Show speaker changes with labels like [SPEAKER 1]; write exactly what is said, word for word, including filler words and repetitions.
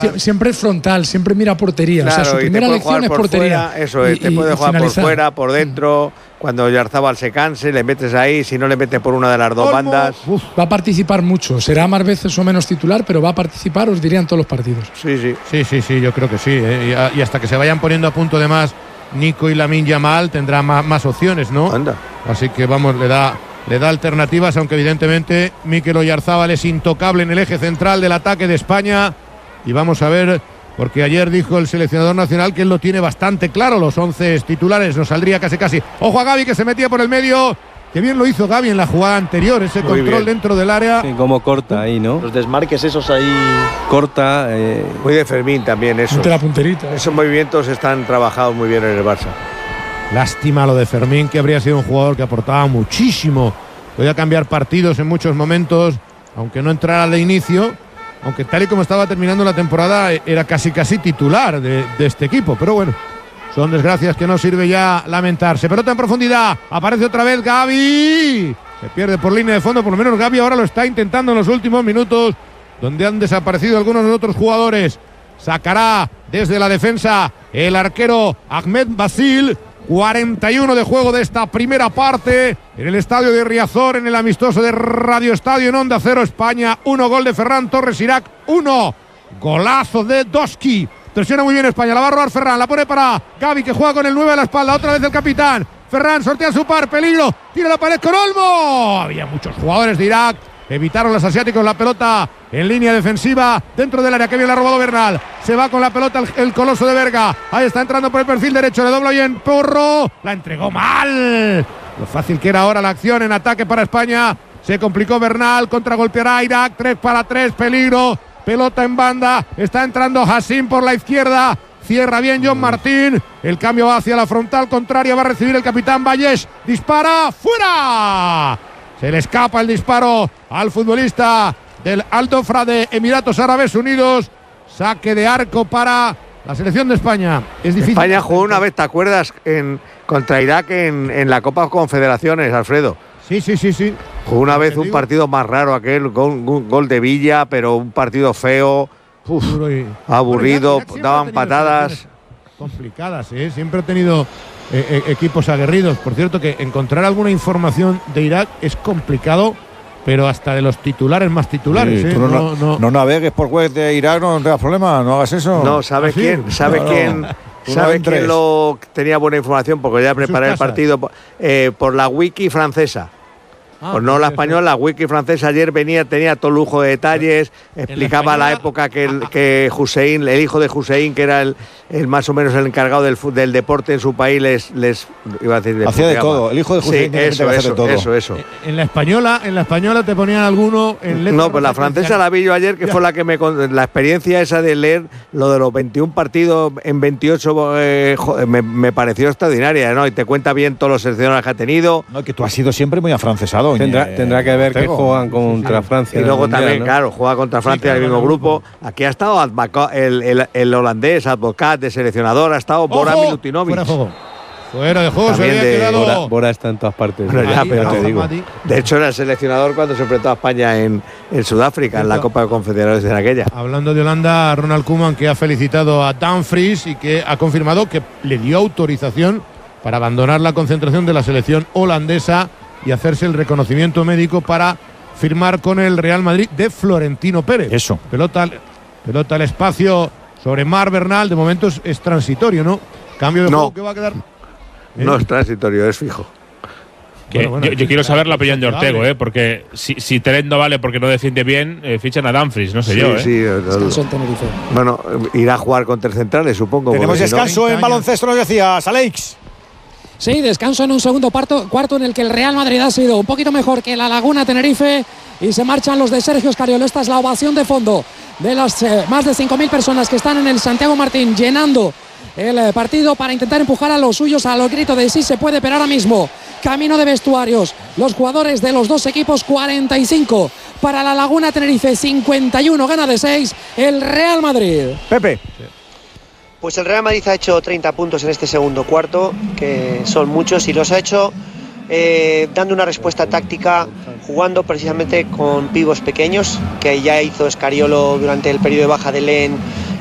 [SPEAKER 1] Siempre es frontal, siempre mira portería.
[SPEAKER 2] Claro,
[SPEAKER 1] o sea, su primera lección es portería.
[SPEAKER 2] Fuera, eso es,
[SPEAKER 1] y,
[SPEAKER 2] te puede
[SPEAKER 1] y
[SPEAKER 2] jugar
[SPEAKER 1] finalizar.
[SPEAKER 2] por fuera, por dentro. Cuando Oyarzabal se canse, le metes ahí. Si no, le metes por una de las dos
[SPEAKER 1] Olmo.
[SPEAKER 2] bandas.
[SPEAKER 1] Uf, va a participar mucho. Será más veces o menos titular, pero va a participar, os diría, en todos los partidos.
[SPEAKER 2] Sí, sí.
[SPEAKER 3] Sí, sí, sí, yo creo que sí. ¿eh? Y hasta que se vayan poniendo a punto de más Nico y Lamine Yamal, tendrá más, más opciones, ¿no?
[SPEAKER 2] Anda.
[SPEAKER 3] Así que vamos, le da, le da alternativas, aunque evidentemente Mikel Oyarzabal es intocable en el eje central del ataque de España. Y vamos a ver, porque ayer dijo el seleccionador nacional que él lo tiene bastante claro, los once titulares, nos saldría casi casi. Ojo a Gavi, que se metía por el medio. Qué bien lo hizo Gavi en la jugada anterior, ese
[SPEAKER 2] Muy
[SPEAKER 3] control
[SPEAKER 2] bien.
[SPEAKER 3] dentro del área.
[SPEAKER 4] Sí, como corta ahí, ¿no?
[SPEAKER 5] Los desmarques esos ahí.
[SPEAKER 4] Corta. Eh,
[SPEAKER 2] Muy de Fermín también, eso.
[SPEAKER 1] Mete la punterita.
[SPEAKER 2] Esos movimientos están trabajados muy bien en el Barça.
[SPEAKER 3] Lástima lo de Fermín, que habría sido un jugador que aportaba muchísimo. Podía cambiar partidos en muchos momentos, aunque no entrara de inicio. Aunque tal y como estaba terminando la temporada, era casi casi titular de, de este equipo. Pero bueno, son desgracias que no sirve ya lamentarse. Pelota en profundidad, aparece otra vez Gavi. Se pierde por línea de fondo, por lo menos Gavi ahora lo está intentando en los últimos minutos, donde han desaparecido algunos de los otros jugadores. Sacará desde la defensa el arquero Ahmed Basil. cuarenta y uno de juego de esta primera parte en el estadio de Riazor, en el amistoso de Radio Estadio en Onda Cero. España, uno, gol de Ferran Torres, Irak, uno, golazo de Doski. Presiona muy bien España, la va a robar Ferran, la pone para Gavi, que juega con el nueve a la espalda, otra vez el capitán. Ferran sortea su par, peligro, tira la pared con Olmo. Había muchos jugadores de Irak, evitaron los asiáticos la pelota en línea defensiva dentro del área. Que bien la ha robado Bernal. Se va con la pelota el, el coloso de Berga. Ahí está entrando por el perfil derecho. Le dobla bien Porro. La entregó mal. Lo fácil que era ahora la acción en ataque para España. Se complicó Bernal. Contragolpeará Irak. tres para tres. Peligro. Pelota en banda. Está entrando Hassim por la izquierda. Cierra bien John Martín. El cambio va hacia la frontal contraria. Va a recibir el capitán Valles. Dispara. ¡Fuera! Se le escapa el disparo al futbolista del Al Dhofra de Emiratos Árabes Unidos. Saque de arco para la selección de España. Es difícil.
[SPEAKER 2] España jugó una vez, ¿te acuerdas? En, contra Irak en, en la Copa Confederaciones, Alfredo.
[SPEAKER 3] Sí, sí, sí, sí.
[SPEAKER 2] Jugó una vez un partido más raro aquel, gol, gol de Villa, pero un partido feo, uf, aburrido, bueno, Irak, Irak daban patadas.
[SPEAKER 3] Complicadas, ¿eh? Siempre ha tenido eh, eh, equipos aguerridos. Por cierto, que encontrar alguna información de Irak es complicado, pero hasta de los titulares más titulares.
[SPEAKER 6] Sí,
[SPEAKER 3] ¿eh?
[SPEAKER 6] tú no,
[SPEAKER 3] no,
[SPEAKER 6] no, no navegues por web de Irak, no tengas problema, no hagas eso.
[SPEAKER 2] No, ¿sabes
[SPEAKER 3] ¿Ah, sí?
[SPEAKER 2] quién? ¿Sabes
[SPEAKER 6] no,
[SPEAKER 2] quién?
[SPEAKER 6] no.
[SPEAKER 2] ¿Sabes quién lo tenía buena información? Porque ya preparé el partido eh, por la wiki francesa.
[SPEAKER 3] Ah,
[SPEAKER 2] pues no la española, la wiki francesa ayer venía, tenía todo lujo de detalles, explicaba la, la época que, el, que Hussein, el hijo de Hussein, que era el, el más o menos el encargado del, del deporte en su país, les, les iba a decir,
[SPEAKER 6] hacía de todo, el hijo de Hussein.
[SPEAKER 2] Sí, eso, eso, de todo. eso, eso.
[SPEAKER 3] En la española, en la española te ponían alguno en letras.
[SPEAKER 2] No, pues la francesa la vi yo ayer, que ya. fue la que me la experiencia esa de leer lo de los veintiún partidos en veintiocho, eh, me, me pareció extraordinaria, ¿no? Y te cuenta bien todos los seleccionados que ha tenido.
[SPEAKER 6] No, que tú has sido siempre muy afrancesado.
[SPEAKER 4] Tendrá, eh, tendrá que ver Ortego. que juegan contra sí, sí. Francia.
[SPEAKER 2] Y luego
[SPEAKER 4] mundial,
[SPEAKER 2] también,
[SPEAKER 4] ¿no?
[SPEAKER 2] claro, juega contra Francia en sí, el mismo grupo. grupo. Aquí ha estado el, el, el holandés, Advocat, de seleccionador, ha estado Bora Milutinovic.
[SPEAKER 3] Fuera de juego. Fuera de juego, se había
[SPEAKER 2] de,
[SPEAKER 3] quedado.
[SPEAKER 4] Bora, Bora está en todas partes.
[SPEAKER 2] Bueno, ya,
[SPEAKER 3] ahí,
[SPEAKER 2] pero te digo.
[SPEAKER 3] Mati.
[SPEAKER 2] De hecho, era el seleccionador cuando se enfrentó a España en, en Sudáfrica, Cierto. en la Copa de Confederaciones en aquella.
[SPEAKER 3] Hablando de Holanda, Ronald Koeman, que ha felicitado a Dumfries y que ha confirmado que le dio autorización para abandonar la concentración de la selección holandesa y hacerse el reconocimiento médico para firmar con el Real Madrid de Florentino Pérez.
[SPEAKER 6] Eso.
[SPEAKER 3] Pelota, pelota al espacio sobre Mar Bernal. De momento es, es transitorio, ¿no? Cambio de
[SPEAKER 2] no.
[SPEAKER 3] juego que va a quedar. ¿Eh?
[SPEAKER 2] No es transitorio, es fijo.
[SPEAKER 7] Que bueno, bueno, yo, yo quiero saber la opinión de Ortego, ¿eh? Porque si, si Trent no vale porque no defiende bien, eh, fichan a Dumfries, no sé
[SPEAKER 2] sí,
[SPEAKER 7] yo. ¿eh?
[SPEAKER 2] Sí, descanso en Tenerife. Bueno, irá a jugar con tres centrales, supongo.
[SPEAKER 6] Tenemos descanso en baloncesto, nos decías, Alex.
[SPEAKER 8] Sí, descanso en un segundo parto, cuarto en el que el Real Madrid ha sido un poquito mejor que la Laguna Tenerife y se marchan los de Sergio Escariolo. Esta es la ovación de fondo de las eh, más de cinco mil personas que están en el Santiago Martín llenando el eh, partido para intentar empujar a los suyos a los gritos de sí se puede, pero ahora mismo camino de vestuarios los jugadores de los dos equipos. Cuarenta y cinco para la Laguna Tenerife, cincuenta y uno gana de seis el Real Madrid.
[SPEAKER 6] Pepe.
[SPEAKER 9] Pues el Real Madrid ha hecho treinta puntos en este segundo cuarto, que son muchos, y los ha hecho
[SPEAKER 5] eh, dando una respuesta táctica, jugando precisamente con pibos pequeños, que ya hizo Scariolo durante el periodo de baja de Len